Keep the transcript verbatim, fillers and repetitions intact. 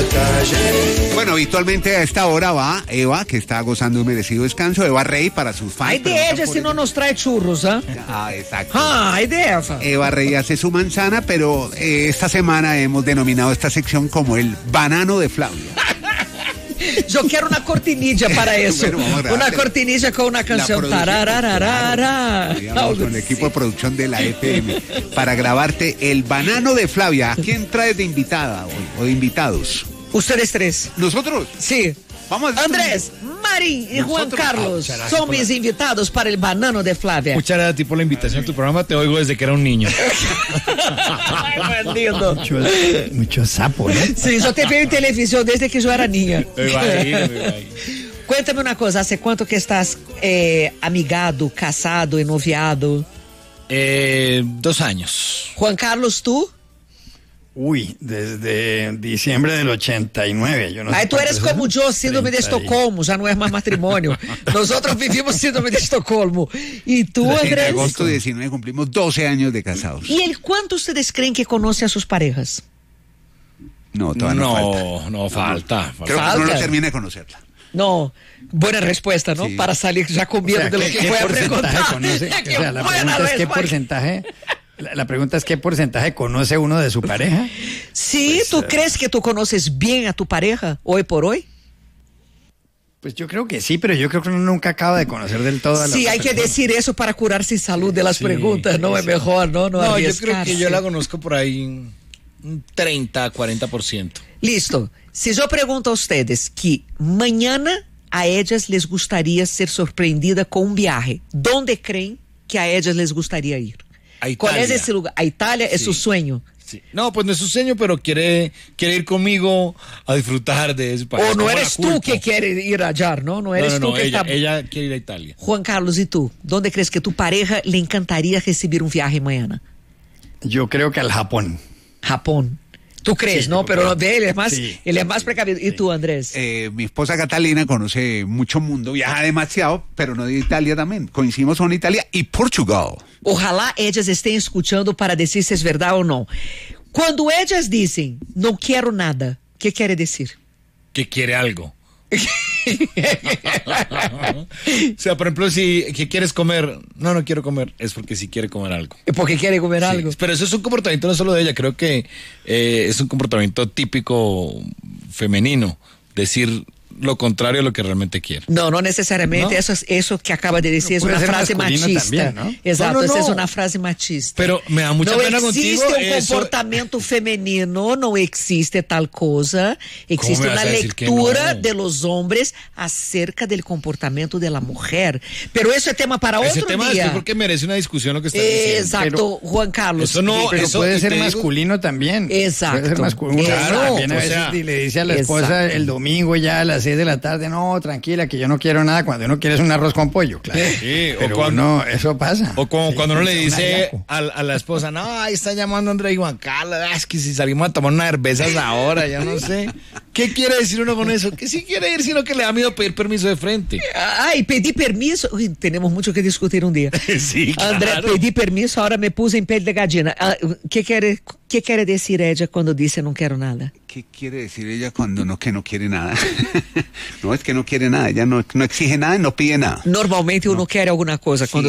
Bueno, habitualmente a esta hora va Eva, que está gozando un merecido descanso, Eva Rey para sus fans. Hay de ella si no nos trae churros, ¿ah? ¿eh? Ah, exacto. Ah, hay de ella. Eva Rey hace su manzana, pero eh, esta semana hemos denominado esta sección como el banano de Flavia. Yo quiero una cortinilla para eso. Bueno, una cortinilla con una canción. Tararararara. Digamos, con el equipo de producción de la F M para grabarte el banano de Flavia. ¿A quién traes de invitada hoy, o de invitados? Ustedes tres. ¿Nosotros? Sí. Vamos a... Andrés, Mari y Juan Nosotros. Carlos Ah, son mis la... invitados para el banano de Flavia. Muchas gracias a ti por la invitación a tu programa. Te oigo desde que era un niño. Ay, lindo. Mucho, mucho sapo, ¿no? Sí, yo te veo en televisión desde que yo era niña. Me imagino, me imagino. Cuéntame una cosa, ¿hace cuánto que estás eh, amigado, casado, noviado? Eh, dos años. Juan Carlos, ¿tú? Uy, desde diciembre del ochenta y nueve. Yo no Ay, sé tú eres como yo, síndrome de treinta y... Estocolmo, ya no es más matrimonio. Nosotros vivimos síndrome de Estocolmo. ¿Y tú, Andrés? En agosto diecinueve cumplimos doce años de casados. ¿Y el cuánto ustedes creen que conoce a sus parejas? No, todavía no, no falta. No, falta. Creo falta. que no lo termina de conocerla. No, buena respuesta, ¿no? Sí. Para salir ya con miedo O sea, de lo ¿qué, que qué voy a porcentaje preguntar. conoce? Qué O sea, la buena pregunta es qué respuesta. porcentaje... La, la pregunta es qué porcentaje conoce uno de su pareja. Sí, Pues, ¿tú uh, crees que tú conoces bien a tu pareja hoy por hoy? Pues yo creo que sí, pero yo creo que uno nunca acaba de conocer del todo a la Sí, otra hay que persona. decir eso para curarse salud de las Sí, preguntas, ¿no? Es sí. mejor, ¿no? No, No, yo creo que arriesgarse. yo la conozco por ahí un treinta, cuarenta por ciento. Listo. Si yo pregunto a ustedes que mañana a ellas les gustaría ser sorprendida con un viaje, ¿dónde creen que a ellas les gustaría ir? A ¿Cuál es Italia. ese lugar? A Italia es Sí. su sueño. Sí. No, pues no es su sueño, pero quiere, quiere ir conmigo a disfrutar de ese país. O no Como eres la tú culpo. que quieres ir allá, ¿no? No eres no, no, tú no, que ella, está... ella quiere ir a Italia. Juan Carlos, ¿y tú? ¿Dónde crees que tu pareja le encantaría recibir un viaje mañana? Yo creo que al Japón. Japón. ¿Tú crees, Sí, no? porque- Pero ve, él es más, Sí. él es más precavido. ¿Y tú, Andrés? Eh, mi esposa Catalina conoce mucho mundo, viaja demasiado, pero no de Italia también. Coincidimos con Italia y Portugal. Ojalá ellas estén escuchando para decir si es verdad o no. Cuando ellas dicen, no quiero nada, ¿qué quiere decir? Que quiere algo. O sea, por ejemplo, si que quieres comer, no, no quiero comer, es porque sí quiere comer algo. Porque quiere comer Sí, algo. pero eso es un comportamiento no solo de ella, creo que eh, es un comportamiento típico femenino, decir lo contrario a lo que realmente quiere. No, no necesariamente. ¿No? Eso, es- eso que acaba de decir es Puede una ser frase masculino machista. también, ¿no? Exacto, No, no, esa no. es una frase machista. Pero me da mucha no pena existe contigo. un eso- comportamiento femenino, no existe tal cosa. Existe me vas una a decir que lectura no? de los hombres acerca del comportamiento de la mujer. Pero eso es tema para Ese otro tema día. es porque merece una discusión lo que está diciendo. Exacto, Juan Carlos. Eso no- Pero eso- puede y ser te digo- masculino también. Exacto. Puede ser masculino. Claro, Uno también a o veces sea, y le dice a la esposa exacto. el domingo ya a las seis de la tarde, no, tranquila, que yo no quiero nada, cuando uno quiere es un arroz con pollo, claro. Sí, o pero cuando- no, eso pasa. O como Sí, cuando uno le un dice ayaco. a, a la esposa, no, ahí está llamando André y Juan Carlos, ah, es que si salimos a tomar unas cervezas ahora, ya no sé. ¿Qué quiere decir uno con eso? Que sí quiere ir, sino que le da miedo pedir permiso de frente. Ay, pedí permiso. Uy, tenemos mucho que discutir un día. Sí, claro. André, pedí permiso, ahora me puse en pele de gallina. Ah, ¿Qué quiere, qué quiere decir ella cuando dice no quiero nada? ¿Qué quiere decir ella cuando no, que no quiere nada? No es que no quiere nada, ella no, no exige nada y no pide nada. Normalmente uno quiere alguna cosa. Sí. Cuando